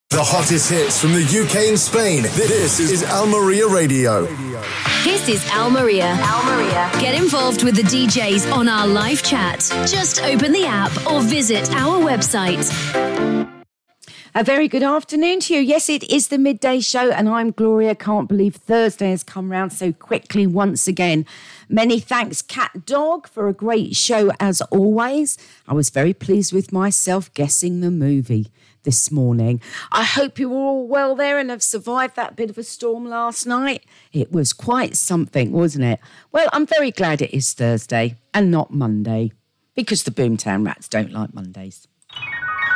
The hottest hits from the UK and Spain. This is Almeria Radio. This is Almeria. Get involved with the DJs on our live chat. Just open the app or visit our website. A very good afternoon to you. Yes, it is the midday show and I'm Gloria. Can't believe Thursday has come round so quickly once again. Many thanks, Cat Dog, for a great show as always. I was very pleased with myself guessing the movie this morning. I hope you were all well there and have survived that bit of a storm last night. It was quite something, wasn't it? Well, I'm very glad it is Thursday and not Monday because the Boomtown Rats don't like Mondays.